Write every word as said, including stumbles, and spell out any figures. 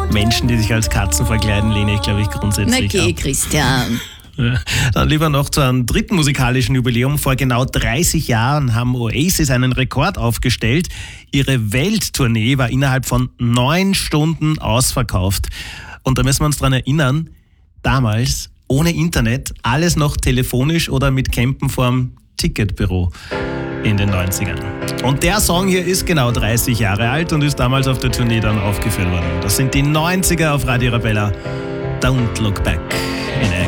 Menschen, die sich als Katzen verkleiden, lehne ich, glaube ich, grundsätzlich Na geh, ab. Christian. Dann lieber noch zu einem dritten musikalischen Jubiläum. Vor genau dreißig Jahren haben Oasis einen Rekord aufgestellt. Ihre Welttournee war innerhalb von neun Stunden ausverkauft. Und da müssen wir uns dran erinnern, damals ohne Internet, alles noch telefonisch oder mit Campen vorm Ticketbüro in den neunzigern. Und der Song hier ist genau dreißig Jahre alt und ist damals auf der Tournee dann aufgeführt worden. Das sind die neunziger auf Radio Arabella. Don't Look Back in